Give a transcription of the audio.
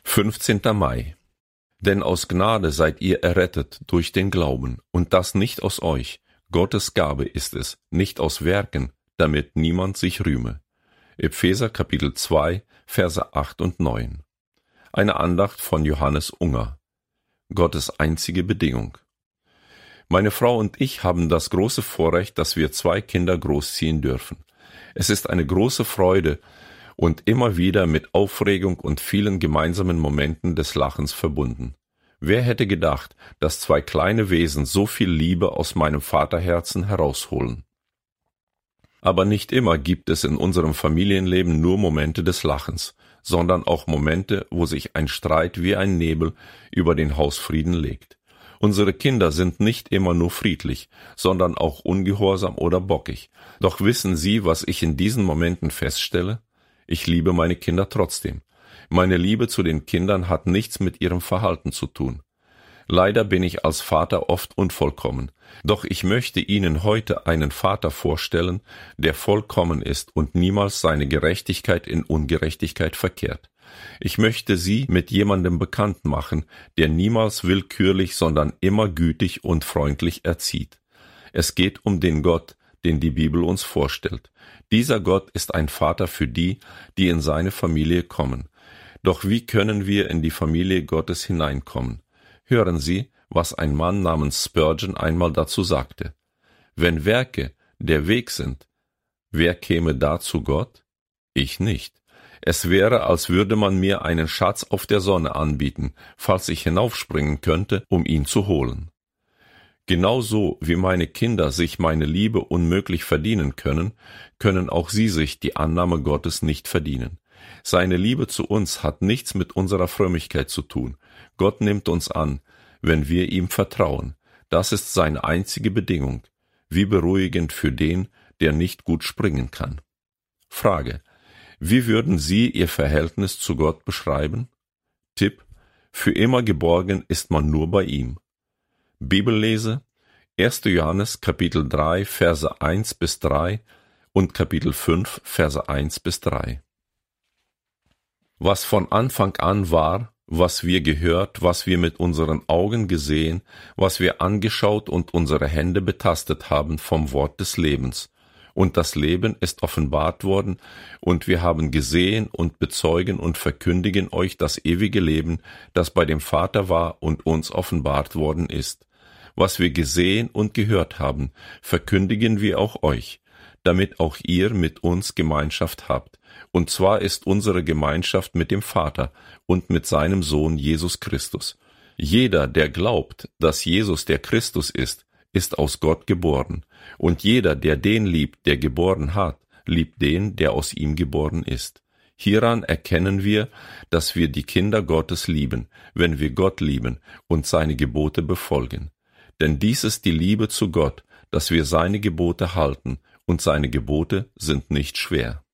15. Mai. Denn aus Gnade seid ihr errettet durch den Glauben, und das nicht aus euch. Gottes Gabe ist es, nicht aus Werken, damit niemand sich rühme. Epheser Kapitel 2, Verse 8 und 9. Eine Andacht von Johannes Unger. Gottes einzige Bedingung. Meine Frau und ich haben das große Vorrecht, dass wir 2 Kinder großziehen dürfen. Es ist eine große Freude und immer wieder mit Aufregung und vielen gemeinsamen Momenten des Lachens verbunden. Wer hätte gedacht, dass 2 kleine Wesen so viel Liebe aus meinem Vaterherzen herausholen? Aber nicht immer gibt es in unserem Familienleben nur Momente des Lachens, sondern auch Momente, wo sich ein Streit wie ein Nebel über den Hausfrieden legt. Unsere Kinder sind nicht immer nur friedlich, sondern auch ungehorsam oder bockig. Doch wissen Sie, was ich in diesen Momenten feststelle? Ich liebe meine Kinder trotzdem. Meine Liebe zu den Kindern hat nichts mit ihrem Verhalten zu tun. Leider bin ich als Vater oft unvollkommen, doch ich möchte Ihnen heute einen Vater vorstellen, der vollkommen ist und niemals seine Gerechtigkeit in Ungerechtigkeit verkehrt. Ich möchte Sie mit jemandem bekannt machen, der niemals willkürlich, sondern immer gütig und freundlich erzieht. Es geht um den Gott, den die Bibel uns vorstellt. Dieser Gott ist ein Vater für die, die in seine Familie kommen. Doch wie können wir in die Familie Gottes hineinkommen? Hören Sie, was ein Mann namens Spurgeon einmal dazu sagte. Wenn Werke der Weg sind, wer käme da zu Gott? Ich nicht. Es wäre, als würde man mir einen Schatz auf der Sonne anbieten, falls ich hinaufspringen könnte, um ihn zu holen. Genauso wie meine Kinder sich meine Liebe unmöglich verdienen können, können auch sie sich die Annahme Gottes nicht verdienen. Seine Liebe zu uns hat nichts mit unserer Frömmigkeit zu tun. Gott nimmt uns an, wenn wir ihm vertrauen. Das ist seine einzige Bedingung. Wie beruhigend für den, der nicht gut springen kann. Frage: Wie würden Sie Ihr Verhältnis zu Gott beschreiben? Tipp: Für immer geborgen ist man nur bei ihm. Bibellese: 1. Johannes Kapitel 3, Verse 1 bis 3 und Kapitel 5, Verse 1 bis 3. Was von Anfang an war, was wir gehört, was wir mit unseren Augen gesehen, was wir angeschaut und unsere Hände betastet haben vom Wort des Lebens. Und das Leben ist offenbart worden, und wir haben gesehen und bezeugen und verkündigen euch das ewige Leben, das bei dem Vater war und uns offenbart worden ist. Was wir gesehen und gehört haben, verkündigen wir auch euch, damit auch ihr mit uns Gemeinschaft habt. Und zwar ist unsere Gemeinschaft mit dem Vater und mit seinem Sohn Jesus Christus. Jeder, der glaubt, dass Jesus der Christus ist aus Gott geboren. Und jeder, der den liebt, der geboren hat, liebt den, der aus ihm geboren ist. Hieran erkennen wir, dass wir die Kinder Gottes lieben, wenn wir Gott lieben und seine Gebote befolgen. Denn dies ist die Liebe zu Gott, dass wir seine Gebote halten, und seine Gebote sind nicht schwer.